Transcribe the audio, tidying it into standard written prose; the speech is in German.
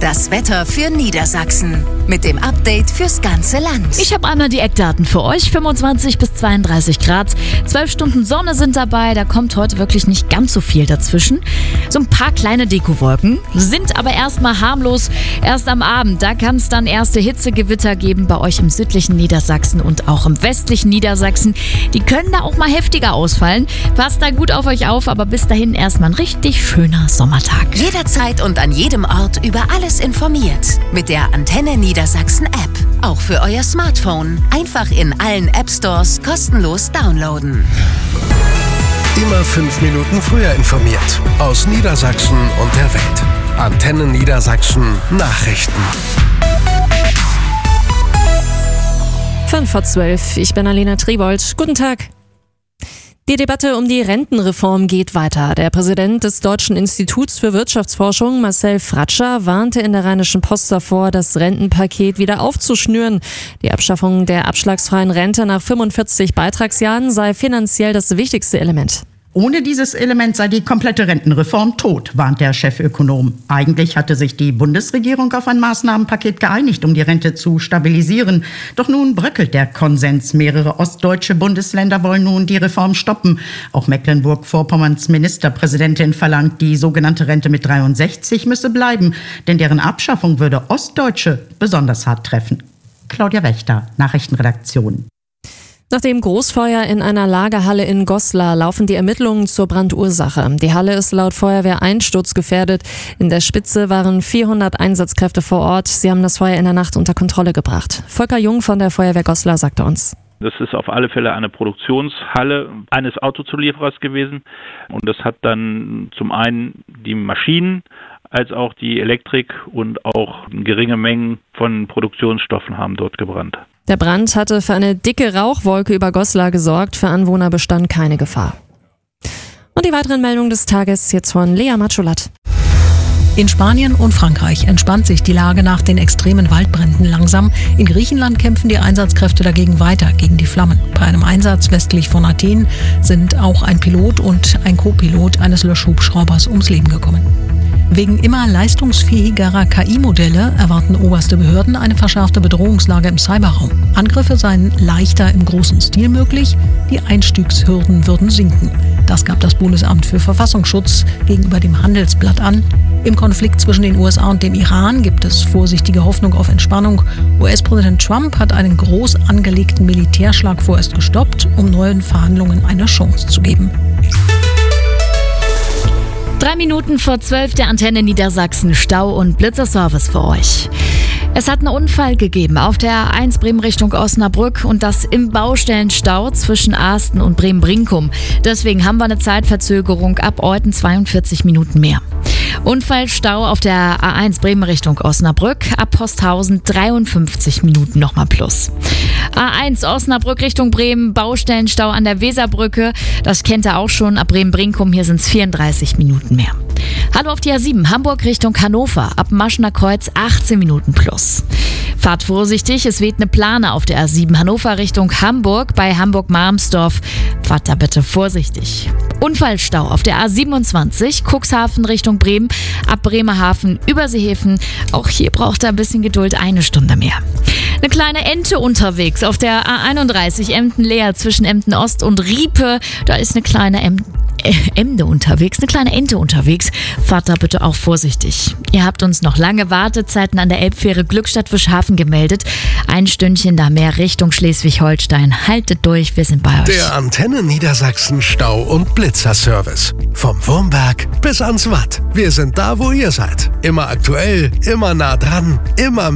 Das Wetter für Niedersachsen mit dem Update fürs ganze Land. Ich habe einmal die Eckdaten für euch. 25 bis 32 Grad. 12 Stunden Sonne sind dabei. Da kommt heute wirklich nicht ganz so viel dazwischen. So ein paar kleine Dekowolken sind aber erstmal harmlos. Erst am Abend, da kann es dann erste Hitzegewitter geben bei euch im südlichen Niedersachsen und auch im westlichen Niedersachsen. Die können da auch mal heftiger ausfallen. Passt da gut auf euch auf, aber bis dahin erstmal ein richtig schöner Sommertag. Jederzeit und an jedem Ort über alles informiert. Mit der Antenne Niedersachsen App. Auch für euer Smartphone. Einfach in allen App Stores kostenlos downloaden. Immer 5 Minuten früher informiert. Aus Niedersachsen und der Welt. Antenne Niedersachsen Nachrichten. 11:05. Ich bin Alena Triebold. Guten Tag. Die Debatte um die Rentenreform geht weiter. Der Präsident des Deutschen Instituts für Wirtschaftsforschung, Marcel Fratscher, warnte in der Rheinischen Post davor, das Rentenpaket wieder aufzuschnüren. Die Abschaffung der abschlagsfreien Rente nach 45 Beitragsjahren sei finanziell das wichtigste Element. Ohne dieses Element sei die komplette Rentenreform tot, warnt der Chefökonom. Eigentlich hatte sich die Bundesregierung auf ein Maßnahmenpaket geeinigt, um die Rente zu stabilisieren. Doch nun bröckelt der Konsens. Mehrere ostdeutsche Bundesländer wollen nun die Reform stoppen. Auch Mecklenburg-Vorpommerns Ministerpräsidentin verlangt, die sogenannte Rente mit 63 müsse bleiben. Denn deren Abschaffung würde Ostdeutsche besonders hart treffen. Claudia Wächter, Nachrichtenredaktion. Nach dem Großfeuer in einer Lagerhalle in Goslar laufen die Ermittlungen zur Brandursache. Die Halle ist laut Feuerwehr einsturzgefährdet. In der Spitze waren 400 Einsatzkräfte vor Ort. Sie haben das Feuer in der Nacht unter Kontrolle gebracht. Volker Jung von der Feuerwehr Goslar sagte uns: Das ist auf alle Fälle eine Produktionshalle eines Autozulieferers gewesen. Und das hat dann zum einen die Maschinen als auch die Elektrik und auch geringe Mengen von Produktionsstoffen haben dort gebrannt. Der Brand hatte für eine dicke Rauchwolke über Goslar gesorgt. Für Anwohner bestand keine Gefahr. Und die weiteren Meldungen des Tages jetzt von Lea Matschulat. In Spanien und Frankreich entspannt sich die Lage nach den extremen Waldbränden langsam. In Griechenland kämpfen die Einsatzkräfte dagegen weiter gegen die Flammen. Bei einem Einsatz westlich von Athen sind auch ein Pilot und ein Co-Pilot eines Löschhubschraubers ums Leben gekommen. Wegen immer leistungsfähigerer KI-Modelle erwarten oberste Behörden eine verschärfte Bedrohungslage im Cyberraum. Angriffe seien leichter im großen Stil möglich, die Einstiegshürden würden sinken. Das gab das Bundesamt für Verfassungsschutz gegenüber dem Handelsblatt an. Im Konflikt zwischen den USA und dem Iran gibt es vorsichtige Hoffnung auf Entspannung. US-Präsident Trump hat einen groß angelegten Militärschlag vorerst gestoppt, um neuen Verhandlungen eine Chance zu geben. 3 Minuten vor 12 der Antenne Niedersachsen Stau- und Blitzerservice für euch. Es hat einen Unfall gegeben auf der A1 Bremen Richtung Osnabrück und das im Baustellenstau zwischen Asten und Bremen-Brinkum. Deswegen haben wir eine Zeitverzögerung ab Euten 42 Minuten mehr. Unfallstau auf der A1 Bremen Richtung Osnabrück, ab Posthausen 53 Minuten nochmal plus. A1 Osnabrück Richtung Bremen, Baustellenstau an der Weserbrücke, das kennt ihr auch schon, ab Bremen-Brinkum, hier sind es 34 Minuten mehr. Hallo auf die A7 Hamburg Richtung Hannover, ab Maschener Kreuz 18 Minuten plus. Fahrt vorsichtig, es weht eine Plane auf der A7 Hannover Richtung Hamburg bei Hamburg-Marmsdorf. Fahrt da bitte vorsichtig. Unfallstau auf der A27 Cuxhaven Richtung Bremen, ab Bremerhaven über Seehäfen. Auch hier braucht er ein bisschen Geduld, 1 Stunde mehr. Eine kleine Ente unterwegs auf der A31 Emden-Leer zwischen Emden-Ost und Riepe. Da ist eine kleine Ente unterwegs. Fahrt da bitte auch vorsichtig. Ihr habt uns noch lange Wartezeiten an der Elbfähre Glückstadt-Wischhafen gemeldet. 1 Stündchen da mehr Richtung Schleswig-Holstein. Haltet durch, wir sind bei euch. Der Antenne Niedersachsen Stau- und Blitzerservice. Vom Wurmberg bis ans Watt. Wir sind da, wo ihr seid. Immer aktuell, immer nah dran, immer